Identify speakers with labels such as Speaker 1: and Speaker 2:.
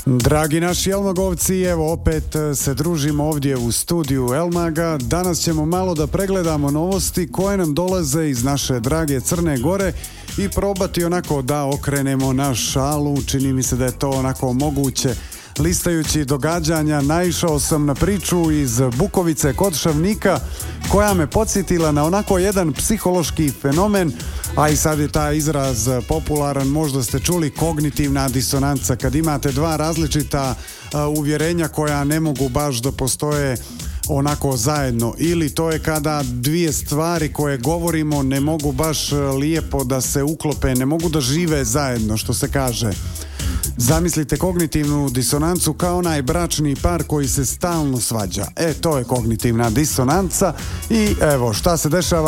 Speaker 1: Dragi naši Elmagovci, evo opet se družimo ovdje u studiju Elmaga. Danas ćemo malo da pregledamo novosti koje nam dolaze iz naše drage Crne Gore i probati onako da okrenemo na šalu. Čini mi se da je to onako moguće. Listajući događanja, naišao sam na priču iz Bukovice kod Šavnika koja me podsjetila na onako jedan psihološki fenomen, a i sad je taj izraz popularan, možda ste čuli, kognitivna disonanca, kad imate dva različita uvjerenja koja ne mogu baš da postoje onako zajedno, ili to je kada dvije stvari koje govorimo ne mogu baš lijepo da se uklope, ne mogu da žive zajedno, što se kaže. Zamislite kognitivnu disonancu kao onaj bračni par koji se stalno svađa. To je kognitivna disonanca i evo šta se dešava